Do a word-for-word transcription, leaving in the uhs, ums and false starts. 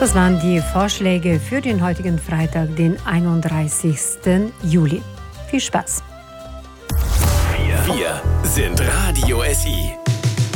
Das waren die Vorschläge für den heutigen Freitag, den einunddreißigsten Juli. Viel Spaß! Wir sind Radio S I.